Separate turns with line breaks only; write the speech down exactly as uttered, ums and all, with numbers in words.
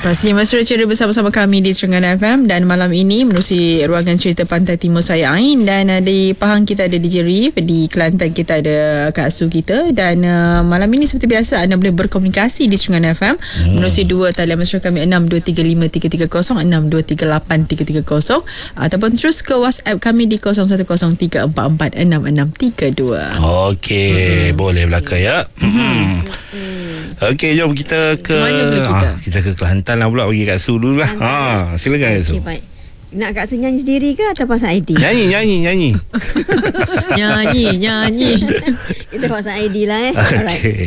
Pasti Mas Ceria bersama-sama kami di Terengganu F M. Dan malam ini menerusi ruangan cerita Pantai Timur Saya Ain. Dan uh, di Pahang kita ada D J Reef, di Kelantan kita ada Kak Su kita. Dan uh, malam ini seperti biasa anda boleh berkomunikasi di Terengganu F M hmm. menerusi dua talian mesra kami enam dua tiga lima tiga tiga kosong, enam dua tiga lapan tiga tiga kosong, ataupun terus ke WhatsApp kami di kosong satu kosong tiga empat empat enam enam tiga dua.
Okey, hmm. boleh belaka ya. Hmm. Hmm. Okey, jom kita ke kita? Ah, kita ke Kelantan lah pula, bagi Kak Su dulu lah. Ha, silakan Kak Su.
Okay, baik. Nak Kak Su nyanyi sendiri ke atau pasang I D?
Nyanyi, nyanyi, nyanyi.
nyanyi, nyanyi.
Kita pasang I D lah eh.
Okay.
Alright.